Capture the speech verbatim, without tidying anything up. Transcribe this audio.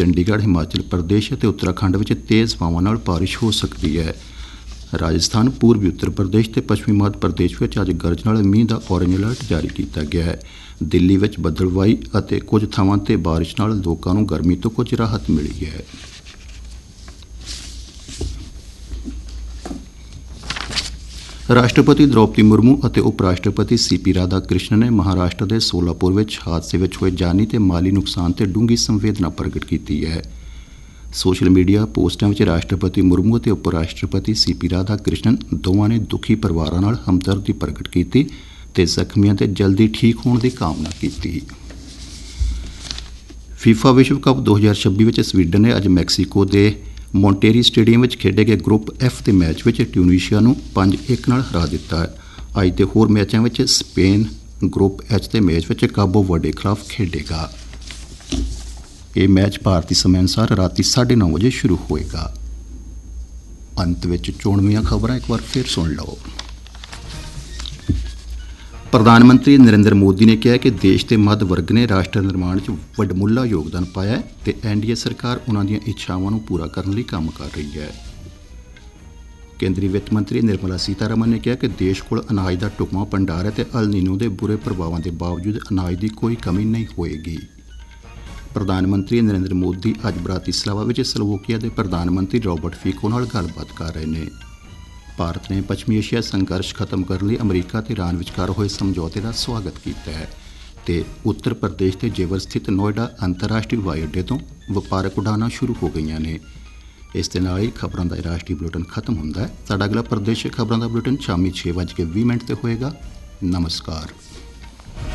ਚੰਡੀਗੜ੍ਹ, ਹਿਮਾਚਲ ਪ੍ਰਦੇਸ਼ ਅਤੇ ਉੱਤਰਾਖੰਡ ਵਿੱਚ ਤੇਜ਼ ਹਵਾਵਾਂ ਨਾਲ ਬਾਰਿਸ਼ ਹੋ ਸਕਦੀ ਹੈ। ਰਾਜਸਥਾਨ, ਪੂਰਬੀ ਉੱਤਰ ਪ੍ਰਦੇਸ਼ ਅਤੇ ਪੱਛਮੀ ਮੱਧ ਪ੍ਰਦੇਸ਼ ਵਿੱਚ ਅੱਜ ਗਰਜ ਨਾਲ ਮੀਂਹ ਦਾ ਔਰੇਂਜ ਅਲਰਟ ਜਾਰੀ ਕੀਤਾ ਗਿਆ ਹੈ। ਦਿੱਲੀ ਵਿੱਚ ਬੱਦਲਵਾਈ ਅਤੇ ਕੁਝ ਥਾਵਾਂ 'ਤੇ ਬਾਰਿਸ਼ ਨਾਲ ਲੋਕਾਂ ਨੂੰ ਗਰਮੀ ਤੋਂ ਕੁਝ ਰਾਹਤ ਮਿਲੀ ਹੈ। ਰਾਸ਼ਟਰਪਤੀ ਦ੍ਰੌਪਦੀ ਮੁਰਮੂ ਅਤੇ ਉਪ ਰਾਸ਼ਟਰਪਤੀ ਸੀ ਪੀ ਰਾਧਾ ਕ੍ਰਿਸ਼ਨਨ ਨੇ ਮਹਾਰਾਸ਼ਟਰ ਦੇ ਸੋਲਾਪੁਰ ਵਿੱਚ ਹਾਦਸੇ ਵਿੱਚ ਹੋਏ ਜਾਨੀ ਤੇ ਮਾਲੀ ਨੁਕਸਾਨ ਤੇ ਡੂੰਘੀ ਸੰਵੇਦਨਾ ਪ੍ਰਗਟ ਕੀਤੀ ਹੈ। ਸੋਸ਼ਲ ਮੀਡੀਆ ਪੋਸਟਾਂ ਵਿੱਚ ਰਾਸ਼ਟਰਪਤੀ ਮੁਰਮੂ ਅਤੇ ਉਪ ਰਾਸ਼ਟਰਪਤੀ ਸੀ ਪੀ ਰਾਧਾ ਕ੍ਰਿਸ਼ਨਨ ਦੋਵਾਂ ਨੇ ਦੁਖੀ ਪਰਿਵਾਰਾਂ ਨਾਲ ਹਮਦਰਦੀ ਪ੍ਰਗਟ ਕੀਤੀ ਤੇ ਜ਼ਖਮੀਆਂ ਦੇ ਜਲਦੀ ਠੀਕ ਹੋਣ ਦੀ ਕਾਮਨਾ ਕੀਤੀ। ਫੀਫਾ ਵਿਸ਼ਵ ਕੱਪ ਦੋ ਹਜ਼ਾਰ ਛੱਬੀ ਵਿੱਚ ਸਵੀਡਨ ਨੇ ਅੱਜ ਮੈਕਸੀਕੋ ਦੇ ਮੌਂਟੇਰੀ ਸਟੇਡੀਅਮ ਵਿੱਚ ਖੇਡੇ ਗਏ ਗਰੁੱਪ ਐਫ ਦੇ ਮੈਚ ਵਿੱਚ ਟਿਊਨੀਸ਼ੀਆ ਨੂੰ ਪੰਜ ਇੱਕ ਨਾਲ ਹਰਾ ਦਿੱਤਾ। ਅੱਜ ਦੇ ਹੋਰ ਮੈਚਾਂ ਵਿੱਚ ਸਪੇਨ ਗਰੁੱਪ ਐਚ ਦੇ ਮੈਚ ਵਿੱਚ ਕਾਬੋ ਵਰਡੇ ਖਿਲਾਫ ਖੇਡੇਗਾ। ਇਹ ਮੈਚ ਭਾਰਤੀ ਸਮੇਂ ਅਨੁਸਾਰ ਰਾਤੀ ਸਾਢੇ ਨੌ ਵਜੇ ਸ਼ੁਰੂ ਹੋਏਗਾ। ਅੰਤ ਵਿੱਚ ਚੋਣਵੀਆਂ ਖਬਰਾਂ ਇੱਕ ਵਾਰ ਫਿਰ ਸੁਣ ਲਓ। ਪ੍ਰਧਾਨ ਮੰਤਰੀ ਨਰਿੰਦਰ ਮੋਦੀ ਨੇ ਕਿਹਾ ਕਿ ਦੇਸ਼ ਦੇ ਮੱਧ ਵਰਗ ਨੇ ਰਾਸ਼ਟਰ ਨਿਰਮਾਣ 'ਚ ਵੱਡਮੁੱਲਾ ਯੋਗਦਾਨ ਪਾਇਆ ਹੈ ਤੇ ਐਨ ਡੀ ਏ ਸਰਕਾਰ ਉਨ੍ਹਾਂ ਦੀਆਂ ਇੱਛਾਵਾਂ ਨੂੰ ਪੂਰਾ ਕਰਨ ਲਈ ਕੰਮ ਕਰ ਰਹੀ ਹੈ। ਕੇਂਦਰੀ ਵਿੱਤ ਮੰਤਰੀ ਨਿਰਮਲਾ ਸੀਤਾਰਮਨ ਨੇ ਕਿਹਾ ਕਿ ਦੇਸ਼ ਕੋਲ ਅਨਾਜ ਦਾ ਢੁਕਵਾਂ ਭੰਡਾਰ ਹੈ ਤੇ ਅਲ ਨੀਨੋ ਦੇ ਬੁਰੇ ਪ੍ਰਭਾਵਾਂ ਦੇ ਬਾਵਜੂਦ ਅਨਾਜ ਦੀ ਕੋਈ ਕਮੀ ਨਹੀਂ ਹੋਏਗੀ। ਪ੍ਰਧਾਨ ਮੰਤਰੀ ਨਰਿੰਦਰ ਮੋਦੀ ਅੱਜ ਬ੍ਰਾਤੀਸਲਾਵਾ ਵਿੱਚ ਸਲੋਵਾਕੀਆ ਦੇ ਪ੍ਰਧਾਨ ਮੰਤਰੀ ਰੋਬਰਟ ਫੀਕੋ ਨਾਲ ਗੱਲਬਾਤ ਕਰ ਰਹੇ ਨੇ। ਭਾਰਤ ਨੇ ਪੱਛਮੀ ਏਸ਼ੀਆ ਸੰਘਰਸ਼ ਖਤਮ ਕਰਨ ਲਈ ਅਮਰੀਕਾ ਤੇ ਈਰਾਨ ਵਿਚਕਾਰ ਹੋਏ ਸਮਝੌਤੇ ਦਾ ਸਵਾਗਤ ਕੀਤਾ ਹੈ ਤੇ ਉੱਤਰ ਪ੍ਰਦੇਸ਼ ਦੇ ਜੇਵਰ ਸਥਿਤ ਨੋਇਡਾ ਅੰਤਰਰਾਸ਼ਟਰੀ ਹਵਾਈ ਅੱਡੇ ਤੋਂ ਵਪਾਰਕ ਉਡਾਣਾਂ ਸ਼ੁਰੂ ਹੋ ਗਈਆਂ ਨੇ। ਇਸ ਦੇ ਨਾਲ ਹੀ ਖਬਰਾਂ ਦਾ ਰਾਸ਼ਟਰੀ ਬੁਲੇਟਿਨ ਖਤਮ ਹੁੰਦਾ ਹੈ। ਸਾਡਾ ਅਗਲਾ ਪ੍ਰਦੇਸ਼ ਖਬਰਾਂ ਦਾ ਬੁਲੇਟਿਨ ਸ਼ਾਮੀ ਛੇ ਵੱਜ ਕੇ ਵੀਹ ਮਿੰਟ 'ਤੇ ਹੋਏਗਾ। ਨਮਸਕਾਰ।